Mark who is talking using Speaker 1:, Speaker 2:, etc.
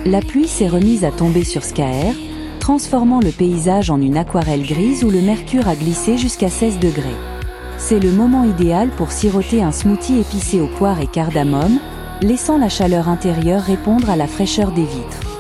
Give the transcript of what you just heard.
Speaker 1: La pluie s'est remise à tomber sur Skaer, transformant le paysage en une aquarelle grise où le mercure a glissé jusqu'à 16 degrés. C'est le moment idéal pour siroter un smoothie épicé aux poires et cardamome, laissant la chaleur intérieure répondre à la fraîcheur des vitres.